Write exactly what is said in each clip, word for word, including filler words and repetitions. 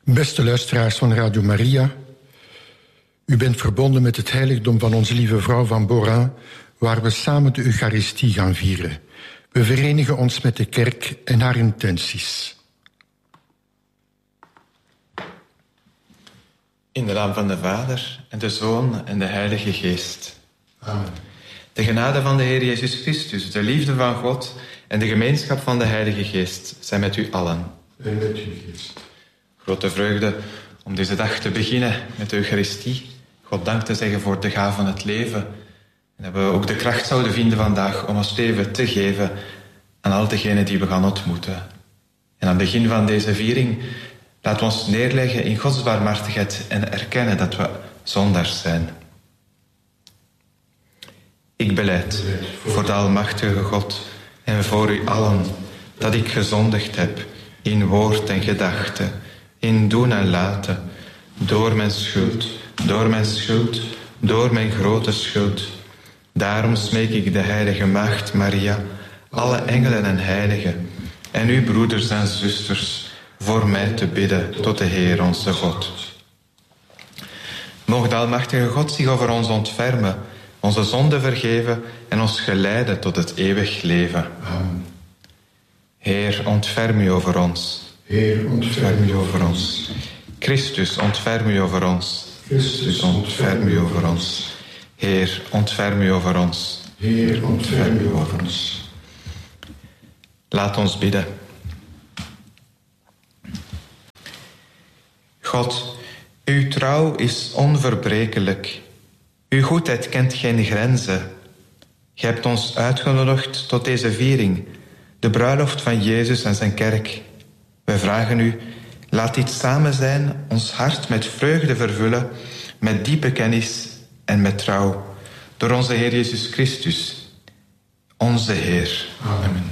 Beste luisteraars van Radio Maria, u bent verbonden met het heiligdom van onze lieve vrouw van Borin, waar we samen de Eucharistie gaan vieren. We verenigen ons met de kerk en haar intenties. In de naam van de Vader en de Zoon en de Heilige Geest. Amen. De genade van de Heer Jezus Christus, de liefde van God en de gemeenschap van de Heilige Geest zijn met u allen. En met uw geest. Grote vreugde om deze dag te beginnen met de Eucharistie. God dank te zeggen voor de gave van het leven. En dat we ook de kracht zouden vinden vandaag om ons leven te geven aan al degenen die we gaan ontmoeten. En aan het begin van deze viering laten we ons neerleggen in Gods barmhartigheid en erkennen dat we zondaars zijn. Ik belijd voor de Almachtige God en voor u allen dat ik gezondigd heb in woord en gedachte, in doen en laten, door mijn schuld, door mijn schuld, door mijn grote schuld. Daarom smeek ik de heilige Maagd Maria, alle engelen en heiligen, en uw broeders en zusters, voor mij te bidden tot de Heer onze God. Mocht de Almachtige God zich over ons ontfermen, onze zonden vergeven en ons geleiden tot het eeuwig leven. Amen. Heer, ontferm u over ons. Heer, Ontferm u over ons. Christus, ontferm u over ons. Christus, ontferm u over ons. Heer, ontferm u over ons. Heer, ontferm u over ons. Laat ons bidden. God, uw trouw is onverbrekelijk. Uw goedheid kent geen grenzen. Gij hebt ons uitgenodigd tot deze viering, de bruiloft van Jezus en zijn kerk. Wij vragen u, laat dit samen zijn ons hart met vreugde vervullen, met diepe kennis en met trouw, door onze Heer Jezus Christus, onze Heer. Amen.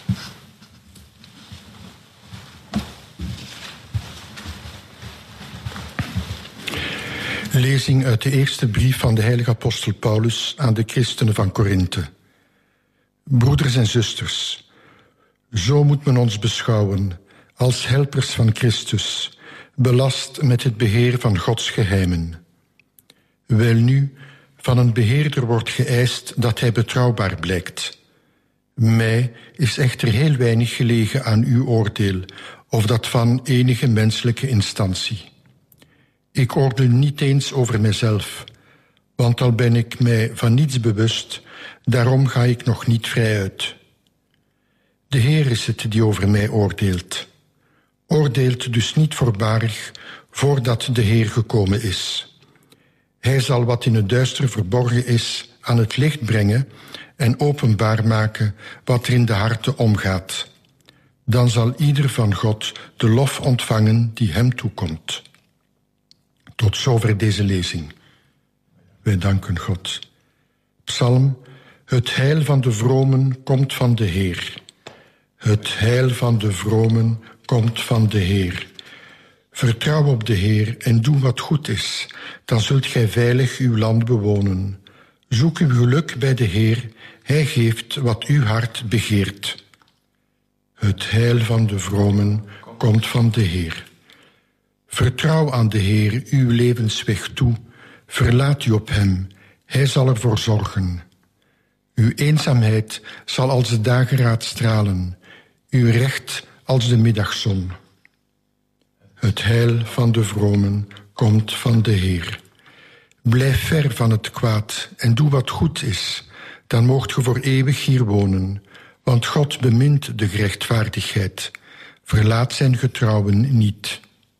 Lezing uit de eerste brief van de heilige apostel Paulus aan de christenen van Korinthe. Broeders en zusters, zo moet men ons beschouwen als helpers van Christus, belast met het beheer van Gods geheimen. Welnu, van een beheerder wordt geëist dat hij betrouwbaar blijkt. Mij is echter heel weinig gelegen aan uw oordeel, of dat van enige menselijke instantie. Ik oordeel niet eens over mijzelf, want al ben ik mij van niets bewust, daarom ga ik nog niet vrij uit. De Heer is het die over mij oordeelt. Oordeelt dus niet voorbarig, voordat de Heer gekomen is. Hij zal wat in het duister verborgen is aan het licht brengen en openbaar maken wat er in de harten omgaat. Dan zal ieder van God de lof ontvangen die hem toekomt. Tot zover deze lezing. Wij danken God. Psalm: het heil van de vromen komt van de Heer. Het heil van de vromen komt van de Heer. Vertrouw op de Heer en doe wat goed is, dan zult gij veilig uw land bewonen. Zoek uw geluk bij de Heer, hij geeft wat uw hart begeert. Het heil van de vromen komt van de Heer. Vertrouw aan de Heer uw levensweg toe, verlaat u op hem, hij zal ervoor zorgen. Uw eenzaamheid zal als de dageraad stralen, uw recht als de middagzon. Het heil van de vromen komt van de Heer. Blijf ver van het kwaad en doe wat goed is, dan moogt ge voor eeuwig hier wonen, want God bemint de gerechtvaardigheid, verlaat zijn getrouwen niet.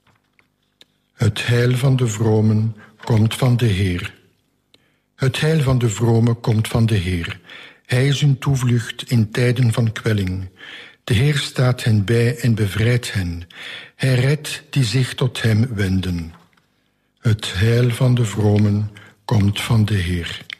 Het heil van de vromen komt van de Heer. Het heil van de vromen komt van de Heer. Hij is hun toevlucht in tijden van kwelling. De Heer staat hen bij en bevrijdt hen. Hij redt die zich tot hem wenden. Het heil van de vromen komt van de Heer.